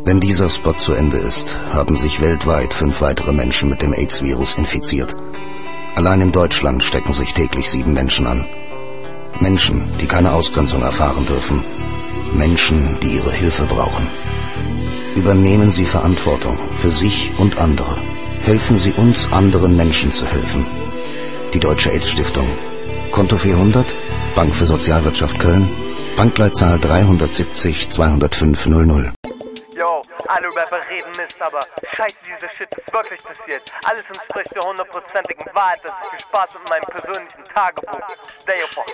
Wenn dieser Spot zu Ende ist, haben sich weltweit 5 weitere Menschen mit dem AIDS-Virus infiziert. Allein in Deutschland stecken sich täglich 7 Menschen an. Menschen, die keine Ausgrenzung erfahren dürfen. Menschen, die ihre Hilfe brauchen. Übernehmen Sie Verantwortung für sich und andere. Helfen Sie uns, anderen Menschen zu helfen. Die Deutsche AIDS-Stiftung. Konto 400, Bank für Sozialwirtschaft Köln, Bankleitzahl 370 205 00. Yo, alle Rapper reden Mist, aber scheiße, diese Shit ist wirklich passiert. Alles entspricht der 100%igen Wahrheit, dass ich viel Spaß mit meinem persönlichen Tagebuch. Stay up.